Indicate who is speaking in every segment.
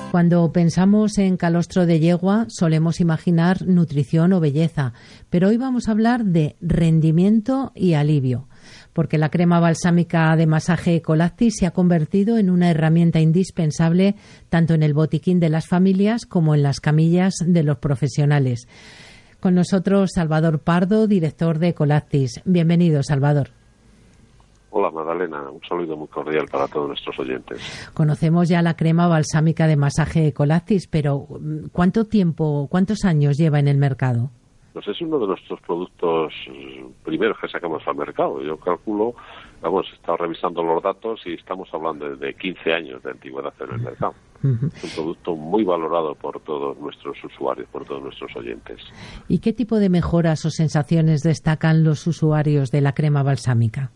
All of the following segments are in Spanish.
Speaker 1: Cuando pensamos en calostro de yegua, solemos imaginar nutrición o belleza, pero hoy vamos a hablar de rendimiento y alivio, porque la crema balsámica de masaje Ecolactis se ha convertido en una herramienta indispensable tanto en el botiquín de las familias como en las camillas de los profesionales. Con nosotros Salvador Pardo, director de Ecolactis. Bienvenido, Salvador.
Speaker 2: Hola, Magdalena. Un saludo muy cordial para todos nuestros oyentes.
Speaker 1: Conocemos ya la crema balsámica de masaje Ecolactis, pero ¿cuántos años lleva en el mercado?
Speaker 2: Pues es uno de nuestros productos primeros que sacamos al mercado. Yo calculo, he estado revisando los datos y estamos hablando de 15 años de antigüedad en el mercado. Es un producto muy valorado por todos nuestros usuarios, por todos nuestros oyentes.
Speaker 1: ¿Y qué tipo de mejoras o sensaciones destacan los usuarios de la crema balsámica?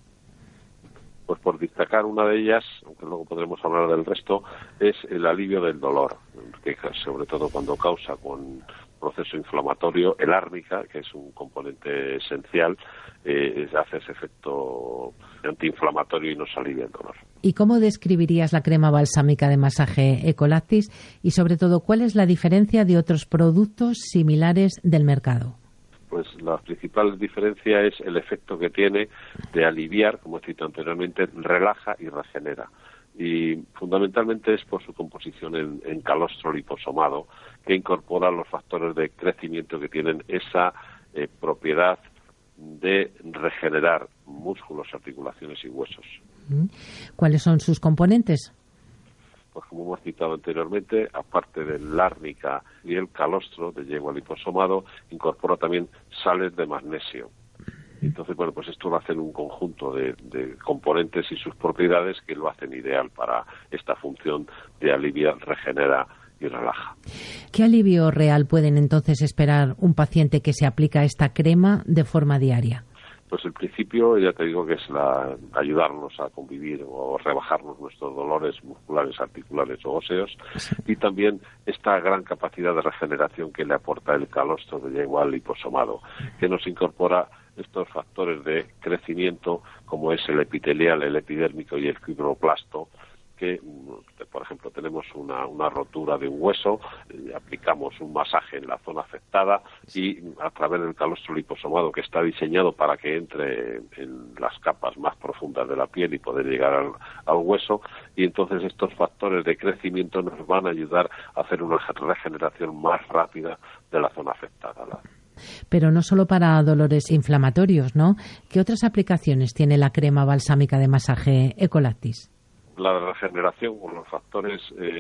Speaker 2: Pues por destacar una de ellas, aunque luego podremos hablar del resto, es el alivio del dolor, que sobre todo cuando causa con proceso inflamatorio, el árnica, que es un componente esencial, hace ese efecto antiinflamatorio y nos alivia el dolor.
Speaker 1: ¿Y cómo describirías la crema balsámica de masaje Ecolactis? Y sobre todo, ¿cuál es la diferencia de otros productos similares del mercado?
Speaker 2: Pues la principal diferencia es el efecto que tiene de aliviar, como he citado anteriormente, relaja y regenera. Y fundamentalmente es por su composición en calostro liposomado, que incorpora los factores de crecimiento que tienen esa propiedad de regenerar músculos, articulaciones y huesos.
Speaker 1: ¿Cuáles son sus componentes?
Speaker 2: Pues como hemos citado anteriormente, aparte del árnica y el calostro de yegua liposomado, incorpora también sales de magnesio. Entonces, pues esto lo hace en un conjunto de componentes y sus propiedades que lo hacen ideal para esta función de aliviar, regenera y relaja.
Speaker 1: ¿Qué alivio real pueden entonces esperar un paciente que se aplica esta crema de forma diaria?
Speaker 2: Pues el principio, ya te digo que es ayudarnos a convivir o rebajarnos nuestros dolores musculares, articulares o óseos, y también esta gran capacidad de regeneración que le aporta el calostro de yegua liposomado, que nos incorpora estos factores de crecimiento como es el epitelial, el epidérmico y el fibroplasto, que, por ejemplo, tenemos una rotura de un hueso, aplicamos un masaje en la zona afectada y a través del calostro liposomado, que está diseñado para que entre en las capas más profundas de la piel y poder llegar al hueso, y entonces estos factores de crecimiento nos van a ayudar a hacer una regeneración más rápida de la zona afectada.
Speaker 1: Pero no solo para dolores inflamatorios, ¿no? ¿Qué otras aplicaciones tiene la crema balsámica de masaje Ecolactis?
Speaker 2: La regeneración con los factores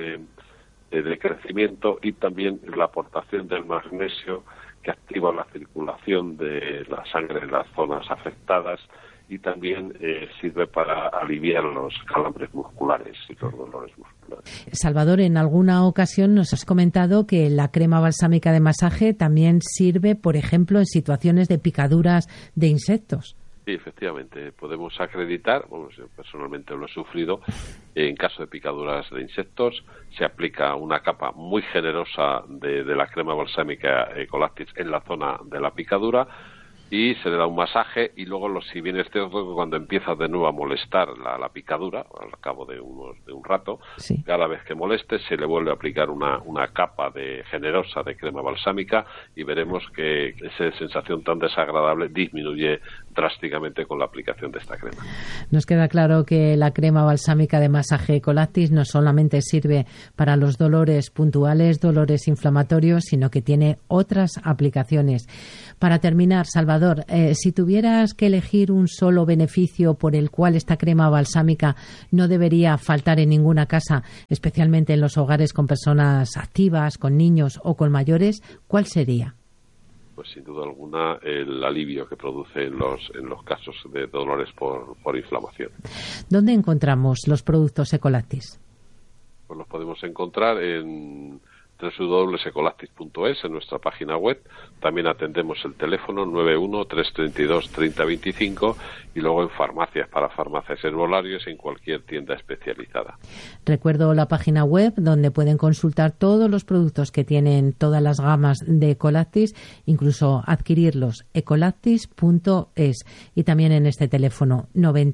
Speaker 2: de crecimiento y también la aportación del magnesio que activa la circulación de la sangre en las zonas afectadas y también sirve para aliviar los calambres musculares y los dolores musculares.
Speaker 1: Salvador, en alguna ocasión nos has comentado que la crema balsámica de masaje también sirve, por ejemplo, en situaciones de picaduras de insectos.
Speaker 2: Sí, efectivamente, podemos acreditar, yo personalmente lo he sufrido, en caso de picaduras de insectos, se aplica una capa muy generosa de la crema balsámica Ecolactis en la zona de la picadura y se le da un masaje y luego, si bien es cierto que cuando empieza de nuevo a molestar la picadura, al cabo de un rato, sí, cada vez que moleste se le vuelve a aplicar una capa generosa de crema balsámica y veremos que esa sensación tan desagradable disminuye drásticamente con la aplicación de esta crema.
Speaker 1: Nos queda claro que la crema balsámica de masaje Ecolactis no solamente sirve para los dolores puntuales, dolores inflamatorios, sino que tiene otras aplicaciones. Para terminar, Salvador, si tuvieras que elegir un solo beneficio por el cual esta crema balsámica no debería faltar en ninguna casa, especialmente en los hogares con personas activas, con niños o con mayores, ¿cuál sería?
Speaker 2: Pues sin duda alguna el alivio que produce en los casos de dolores por inflamación.
Speaker 1: ¿Dónde encontramos los productos Ecolactis?
Speaker 2: Pues los podemos encontrar www.ecolactis.es, en nuestra página web. También atendemos el teléfono 91-332-3025 y luego en farmacias, para farmacias herbolarios, en cualquier tienda especializada.
Speaker 1: Recuerdo la página web donde pueden consultar todos los productos que tienen todas las gamas de Ecolactis, incluso adquirirlos, ecolactis.es, y también en este teléfono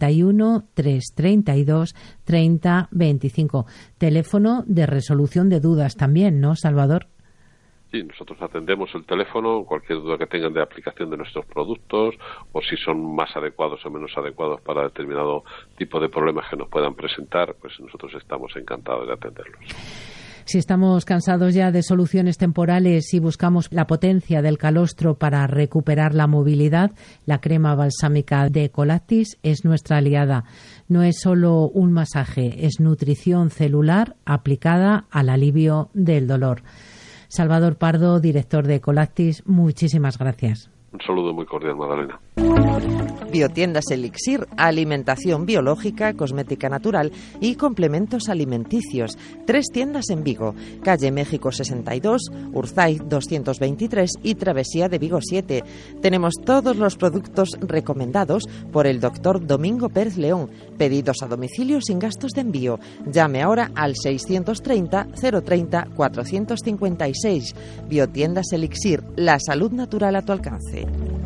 Speaker 1: 91-332-3025. Teléfono de resolución de dudas también, ¿no, Salvador?
Speaker 2: Sí, nosotros atendemos el teléfono, cualquier duda que tengan de aplicación de nuestros productos o si son más adecuados o menos adecuados para determinado tipo de problemas que nos puedan presentar, pues nosotros estamos encantados de atenderlos.
Speaker 1: Si estamos cansados ya de soluciones temporales y buscamos la potencia del calostro para recuperar la movilidad, la crema balsámica de Ecolactis es nuestra aliada. No es solo un masaje, es nutrición celular aplicada al alivio del dolor. Salvador Pardo, director de Ecolactis, muchísimas gracias.
Speaker 2: Un saludo muy cordial, Magdalena.
Speaker 3: Biotiendas Elixir, alimentación biológica, cosmética natural y complementos alimenticios. 3 tiendas en Vigo, calle México 62, Urzaiz 223 y Travesía de Vigo 7. Tenemos todos los productos recomendados por el doctor Domingo Pérez León. Pedidos a domicilio sin gastos de envío. Llame ahora al 630 030 456. Biotiendas Elixir, la salud natural a tu alcance.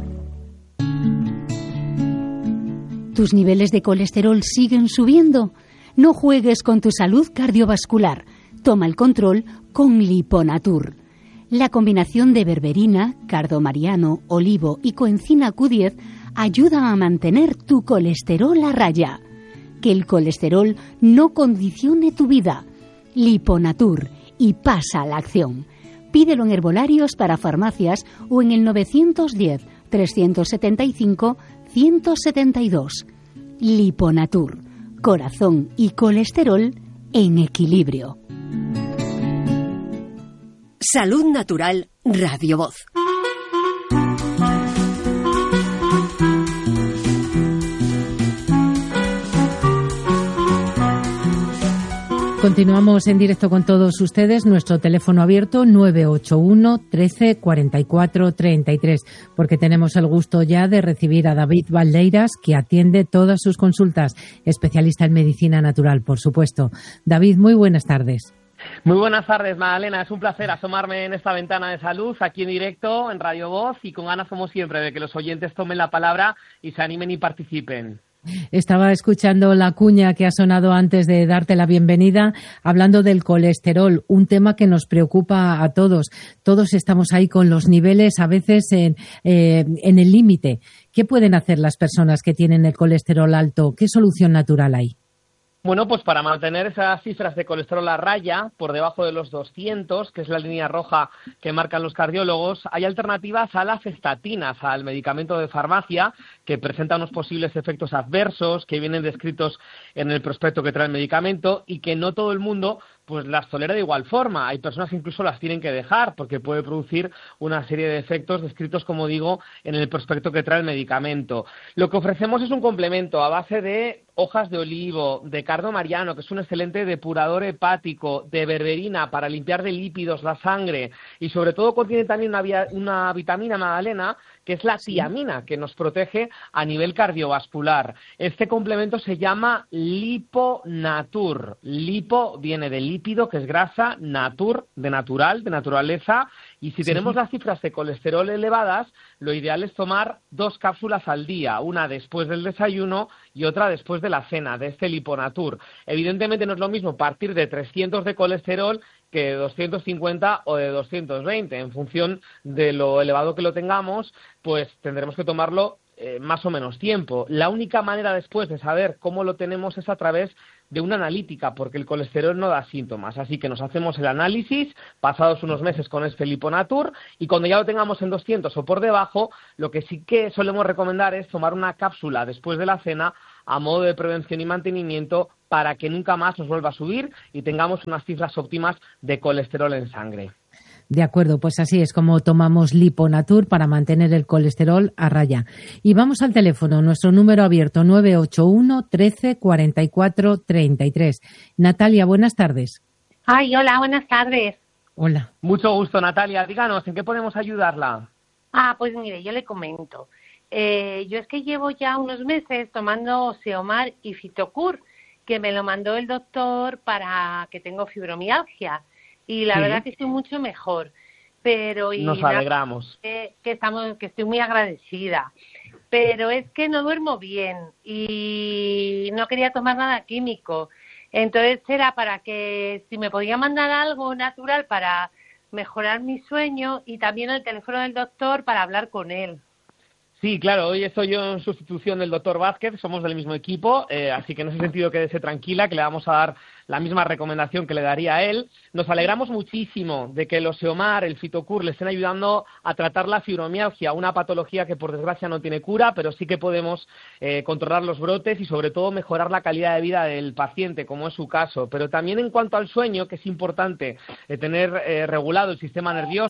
Speaker 4: ¿Tus niveles de colesterol siguen subiendo? No juegues con tu salud cardiovascular. Toma el control con Liponatur. La combinación de berberina, cardomariano, olivo y coenzima Q10 ayuda a mantener tu colesterol a raya. Que el colesterol no condicione tu vida. Liponatur, y pasa a la acción. Pídelo en herbolarios para farmacias o en el 910 375 172. Liponatur, corazón y colesterol en equilibrio.
Speaker 5: Salud Natural, Radio Voz.
Speaker 1: Continuamos en directo con todos ustedes. Nuestro teléfono abierto 981 13 44 33, porque tenemos el gusto ya de recibir a David Valdeiras, que atiende todas sus consultas, especialista en medicina natural, por supuesto. David, muy buenas tardes.
Speaker 6: Muy buenas tardes, Magdalena. Es un placer asomarme en esta ventana de salud aquí en directo en Radio Voz y con ganas, como siempre, de que los oyentes tomen la palabra y se animen y participen.
Speaker 1: Estaba escuchando la cuña que ha sonado antes de darte la bienvenida, hablando del colesterol, un tema que nos preocupa a todos. Todos estamos ahí con los niveles a veces en el límite. ¿Qué pueden hacer las personas que tienen el colesterol alto? ¿Qué solución natural hay?
Speaker 6: Bueno, pues para mantener esas cifras de colesterol a raya, por debajo de los 200, que es la línea roja que marcan los cardiólogos, hay alternativas a las estatinas, al medicamento de farmacia, que presenta unos posibles efectos adversos que vienen descritos en el prospecto que trae el medicamento y que no todo el mundo pues las tolera de igual forma. Hay personas que incluso las tienen que dejar porque puede producir una serie de efectos descritos, como digo, en el prospecto que trae el medicamento. Lo que ofrecemos es un complemento a base de hojas de olivo, de cardomariano, que es un excelente depurador hepático, de berberina para limpiar de lípidos la sangre y sobre todo contiene también una vitamina, Magdalena, que es la tiamina, que nos protege a nivel cardiovascular. Este complemento se llama Liponatur. Lipo viene de lípido, que es grasa, natur, de natural, de naturaleza, y si tenemos las cifras de colesterol elevadas, lo ideal es tomar 2 cápsulas al día, una después del desayuno y otra después de la cena, de este Liponatur. Evidentemente no es lo mismo partir de 300 de colesterol que de 250 o de 220. En función de lo elevado que lo tengamos, pues tendremos que tomarlo más o menos tiempo. La única manera después de saber cómo lo tenemos es a través de una analítica, porque el colesterol no da síntomas. Así que nos hacemos el análisis pasados unos meses con este Liponatur y cuando ya lo tengamos en 200 o por debajo, lo que sí que solemos recomendar es tomar una cápsula después de la cena a modo de prevención y mantenimiento para que nunca más nos vuelva a subir y tengamos unas cifras óptimas de colesterol en sangre.
Speaker 1: De acuerdo, pues así es como tomamos Liponatur para mantener el colesterol a raya. Y vamos al teléfono, nuestro número abierto 981 13 44 33. Natalia, buenas tardes.
Speaker 7: Ay, hola, buenas tardes.
Speaker 1: Hola.
Speaker 6: Mucho gusto, Natalia. Díganos, ¿en qué podemos ayudarla?
Speaker 7: Pues mire, yo le comento. Yo es que llevo ya unos meses tomando Oseomar y Fitocur, que me lo mandó el doctor para que tengo fibromialgia. Y la verdad que estoy mucho mejor. Pero
Speaker 6: nos alegramos.
Speaker 7: Que estoy muy agradecida. Pero es que no duermo bien y no quería tomar nada químico. Entonces era para que si me podía mandar algo natural para mejorar mi sueño y también el teléfono del doctor para hablar con él.
Speaker 6: Sí, claro, hoy estoy yo en sustitución del doctor Vázquez, somos del mismo equipo, así que en ese sentido quédese tranquila, que le vamos a dar la misma recomendación que le daría a él. Nos alegramos muchísimo de que el Oseomar, el Fitocur, le estén ayudando a tratar la fibromialgia, una patología que por desgracia no tiene cura, pero sí que podemos controlar los brotes y sobre todo mejorar la calidad de vida del paciente, como es su caso. Pero también en cuanto al sueño, que es importante tener regulado el sistema nervioso,